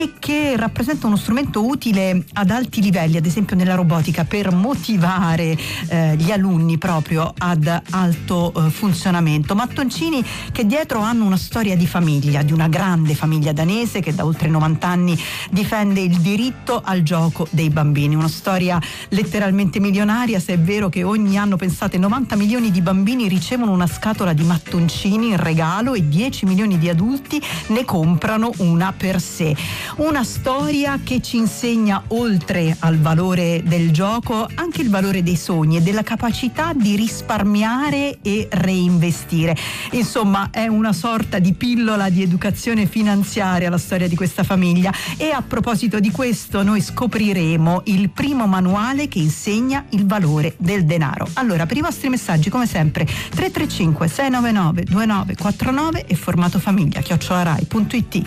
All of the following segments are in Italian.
e che rappresenta uno strumento utile ad alti livelli, ad esempio nella robotica, per motivare gli alunni proprio ad alto funzionamento. Mattoncini che dietro hanno una storia di famiglia, di una grande famiglia danese che da oltre 90 anni difende il diritto al gioco dei bambini. Una storia letteralmente milionaria, se è vero che ogni anno, pensate, 90 milioni di bambini ricevono una scatola di mattoncini in regalo e 10 milioni di adulti ne comprano una per sé. Una storia che ci insegna, oltre al valore del gioco, anche il valore dei sogni e della capacità di risparmiare e reinvestire. Insomma, è una sorta di pillola di educazione finanziaria la storia di questa famiglia. E a proposito di questo, noi scopriremo il primo manuale che insegna il valore del denaro. Allora, per i vostri messaggi, come sempre, 335 699 2949 e formato famiglia@rai.it.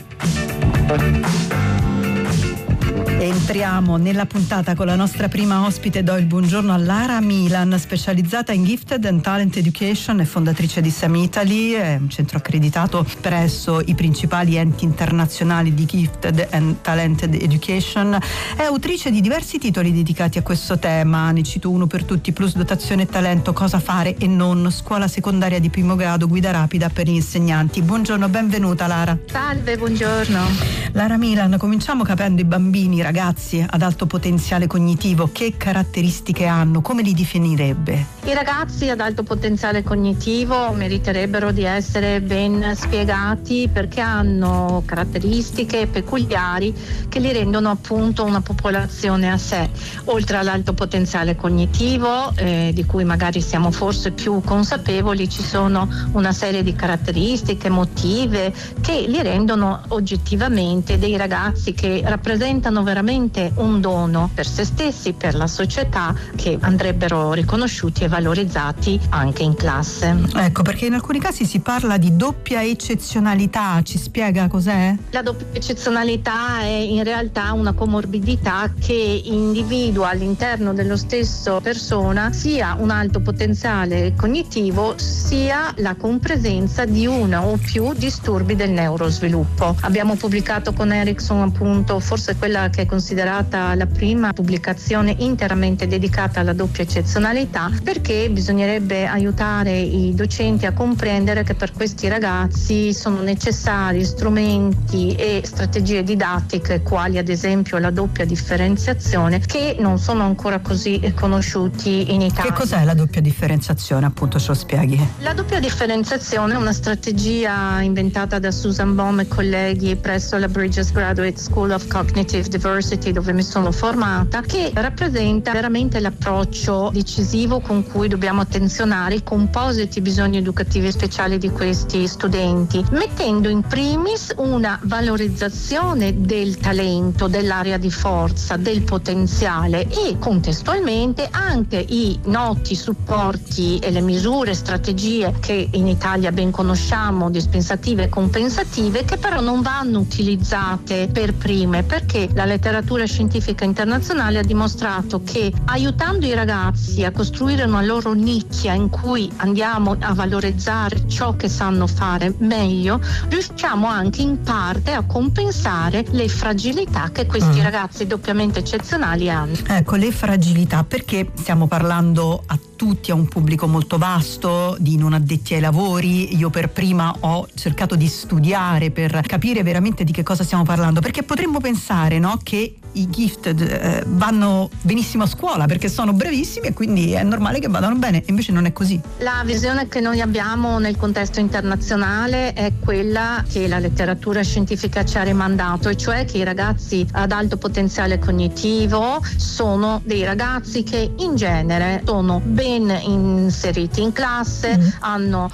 Entriamo nella puntata con la nostra prima ospite. Do il buongiorno a Lara Milan, specializzata in Gifted and Talent Education e fondatrice di SAM Italy, è un centro accreditato presso i principali enti internazionali di Gifted and Talented Education. È autrice di diversi titoli dedicati a questo tema, ne cito uno per tutti: Plus dotazione e talento, cosa fare e non, scuola secondaria di primo grado, guida rapida per gli insegnanti. Buongiorno, benvenuta Lara. Salve, buongiorno. Lara Milan, cominciamo capendo i bambini, ragazzi ad alto potenziale cognitivo. Che caratteristiche hanno? Come li definirebbe? I ragazzi ad alto potenziale cognitivo meriterebbero di essere ben spiegati, perché hanno caratteristiche peculiari che li rendono appunto una popolazione a sé. Oltre all'alto potenziale cognitivo, di cui magari siamo forse più consapevoli, ci sono una serie di caratteristiche emotive che li rendono oggettivamente dei ragazzi che rappresentano veramente un dono per se stessi, per la società, che andrebbero riconosciuti e valorizzati anche in classe. Ecco, perché in alcuni casi si parla di doppia eccezionalità. Ci spiega cos'è? La doppia eccezionalità è in realtà una comorbidità che individua all'interno dello stesso persona sia un alto potenziale cognitivo sia la compresenza di uno o più disturbi del neurosviluppo. Abbiamo pubblicato con Erickson appunto forse quella che è considerata la prima pubblicazione interamente dedicata alla doppia eccezionalità, perché bisognerebbe aiutare i docenti a comprendere che per questi ragazzi sono necessari strumenti e strategie didattiche quali ad esempio la doppia differenziazione, che non sono ancora così conosciuti in Italia. Che cos'è la doppia differenziazione? Appunto, ce lo spieghi. La doppia differenziazione è una strategia inventata da Susan Baum e colleghi presso la Bridges Graduate School of Cognitive Diversity, dove mi sono formata, che rappresenta veramente l'approccio decisivo con cui dobbiamo attenzionare i compositi bisogni educativi speciali di questi studenti, mettendo in primis una valorizzazione del talento, dell'area di forza, del potenziale e contestualmente anche i noti supporti e le misure, strategie che in Italia ben conosciamo, dispensative e compensative, che però non vanno utilizzate per prime, perché la letteratura scientifica internazionale ha dimostrato che aiutando i ragazzi a costruire una loro nicchia in cui andiamo a valorizzare ciò che sanno fare meglio, riusciamo anche in parte a compensare le fragilità che questi ragazzi doppiamente eccezionali hanno. Ecco, le fragilità, perché stiamo parlando a tutti, a un pubblico molto vasto di non addetti ai lavori. Io per prima ho cercato di studiare per capire veramente di che cosa stiamo parlando, perché potremmo pensare, no, che i gifted vanno benissimo a scuola perché sono bravissimi e quindi è normale che vadano bene, invece non è così. La visione che noi abbiamo nel contesto internazionale è quella che la letteratura scientifica ci ha rimandato, e cioè che i ragazzi ad alto potenziale cognitivo sono dei ragazzi che in genere sono ben inseriti in classe, hanno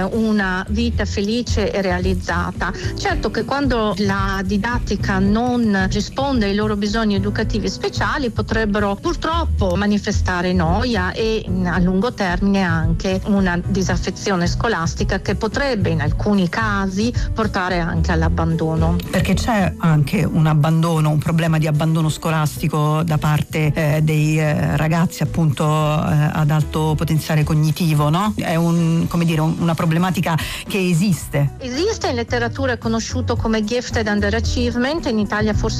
una vita felice e realizzata. Certo che quando la didattica non risponde ai loro bisogni bisogni educativi speciali potrebbero purtroppo manifestare noia e a lungo termine anche una disaffezione scolastica che potrebbe in alcuni casi portare anche all'abbandono. Perché c'è anche un problema di abbandono scolastico da parte dei ragazzi appunto ad alto potenziale cognitivo, no? È una problematica che esiste. Esiste, in letteratura è conosciuto come gifted underachievement, in Italia forse